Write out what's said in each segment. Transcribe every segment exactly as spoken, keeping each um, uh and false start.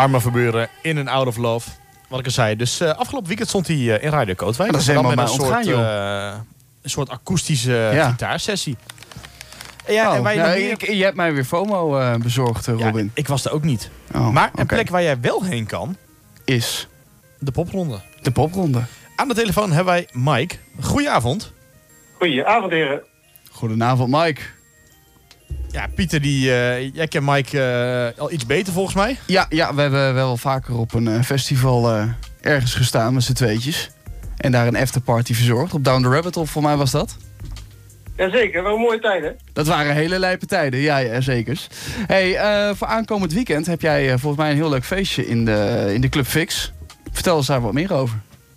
Armin van Buuren, In and Out of Love. Wat ik al zei. Dus uh, afgelopen weekend stond hij uh, in Radio Kootwijk. Ja, dat is dan helemaal met een mij soort, ontgaan, uh, een soort akoestische Ja. gitaarsessie. En ja, Oh, en wij nou, nog meer... ik, je hebt mij weer FOMO uh, bezorgd, uh, Robin. Ja, ik was er ook niet. Oh, maar een okay. plek waar jij wel heen kan, is de popronde. De popronde. Aan de telefoon hebben wij Mike. Goedenavond. Goedenavond, heren. Goedenavond, Mike. Ja, Pieter, die, uh, jij kent Mike uh, al iets beter volgens mij. Ja, ja, we hebben wel vaker op een uh, festival uh, ergens gestaan met z'n tweetjes. En daar een afterparty verzorgd. Op Down the Rabbit Hole, voor mij was dat. Jazeker, wel mooie tijden. Dat waren hele lijpe tijden, ja, ja zeker. Hey, uh, voor aankomend weekend heb jij uh, volgens mij een heel leuk feestje in de, in de Club Fix. Vertel eens daar wat meer over.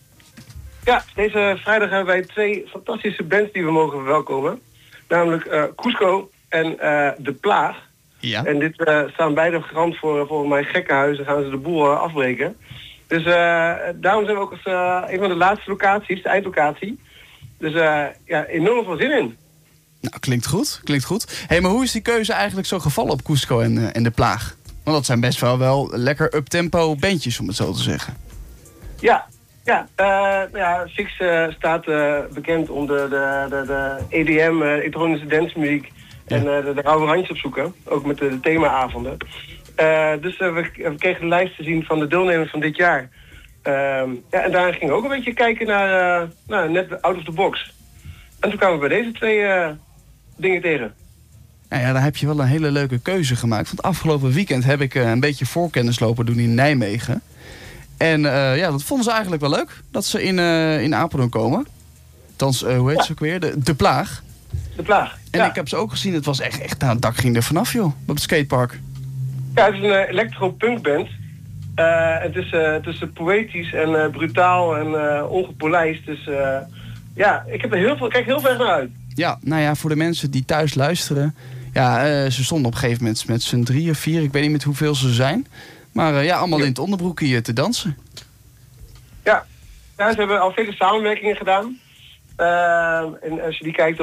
Ja, deze vrijdag hebben wij twee fantastische bands die we mogen verwelkomen. Namelijk uh, Cusco en uh, De Plaag. Ja. En dit uh, staan beide garant voor uh, volgens mij gekkenhuizen. Gaan ze de boel uh, afbreken. Dus uh, daarom zijn we ook als uh, een van de laatste locaties, de eindlocatie. Dus uh, ja, enorm veel zin in. Nou, klinkt goed, klinkt goed. Hé, hey, maar hoe is die keuze eigenlijk zo gevallen op Cusco en, uh, en De Plaag? Want dat zijn best wel wel lekker up-tempo bandjes, om het zo te zeggen. Ja, ja, uh, nou ja Fix uh, staat uh, bekend om de, de, de, de E D M, uh, elektronische dancemuziek en uh, de, de rauwe randjes opzoeken. Ook met de, de themaavonden. Uh, dus uh, we, we kregen de lijst te zien van de deelnemers van dit jaar. Uh, ja, en daar gingen we ook een beetje kijken naar, uh, nou, net out of the box. En toen kwamen we bij deze twee uh, dingen tegen. Nou ja, daar heb je wel een hele leuke keuze gemaakt. Want afgelopen weekend heb ik uh, een beetje voorkennis lopen doen in Nijmegen. En uh, ja, dat vonden ze eigenlijk wel leuk. Dat ze in, uh, in Apeldoorn komen. Althans, uh, hoe heet ja. ze ook weer? De, de Plaag. De Plaag, En ja. ik heb ze ook gezien. Het was echt, echt nou, het dak ging er vanaf, joh. Op het skatepark. Ja, het is een uh, electro-punkband. Uh, het is, uh, het is uh, poëtisch en uh, brutaal en uh, ongepolijst. Dus uh, ja, ik heb er heel veel, kijk heel veel naar uit. Ja, nou ja, voor de mensen die thuis luisteren. Ja, uh, ze stonden op een gegeven moment met z'n drie of vier. Ik weet niet met hoeveel ze zijn. Maar uh, ja, allemaal ja. in het onderbroekje te dansen. Ja. ja, ze hebben al vele samenwerkingen gedaan. Uh, en als je die kijkt